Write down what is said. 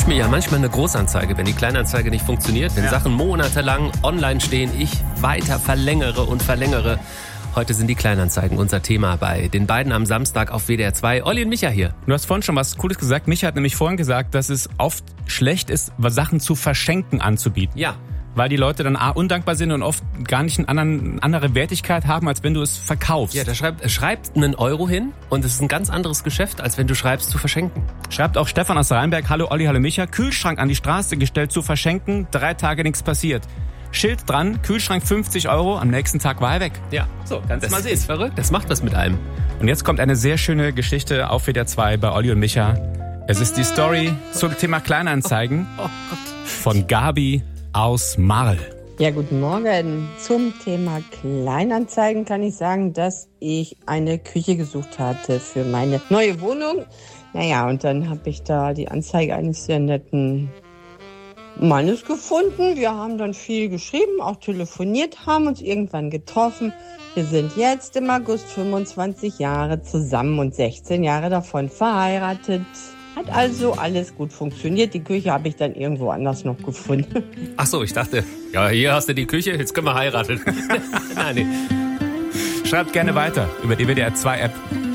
mir ja manchmal eine Großanzeige, wenn die Kleinanzeige nicht funktioniert, wenn Sachen monatelang online stehen, ich weiter verlängere und verlängere. Heute sind die Kleinanzeigen unser Thema bei den beiden am Samstag auf WDR 2. Olli und Micha hier. Du hast vorhin schon was Cooles gesagt. Micha hat nämlich vorhin gesagt, dass es oft schlecht ist, Sachen zu verschenken anzubieten. Ja. Weil die Leute dann undankbar sind und oft gar nicht eine andere Wertigkeit haben, als wenn du es verkaufst. Ja, da schreibt einen Euro hin und es ist ein ganz anderes Geschäft, als wenn du schreibst zu verschenken. Schreibt auch Stefan aus Rheinberg, hallo Olli, hallo Micha, Kühlschrank an die Straße gestellt zu verschenken, 3 Tage nichts passiert. Schild dran, Kühlschrank 50 Euro, am nächsten Tag war er weg. Ja, so, kannst mal sehen. Das ist verrückt, das macht was mit einem. Und jetzt kommt eine sehr schöne Geschichte auf WDR 2 bei Olli und Micha. Es ist die Story zum Thema Kleinanzeigen von Gabi aus Marl. Ja, guten Morgen. Zum Thema Kleinanzeigen kann ich sagen, dass ich eine Küche gesucht hatte für meine neue Wohnung. Naja, und dann habe ich da die Anzeige eines sehr netten Mannes gefunden. Wir haben dann viel geschrieben, auch telefoniert, haben uns irgendwann getroffen. Wir sind jetzt im August 25 Jahre zusammen und 16 Jahre davon verheiratet. Hat also alles gut funktioniert. Die Küche habe ich dann irgendwo anders noch gefunden. Ach so, ich dachte, ja, hier hast du die Küche, jetzt können wir heiraten. Nein, nee. Schreibt gerne weiter über die WDR 2 App.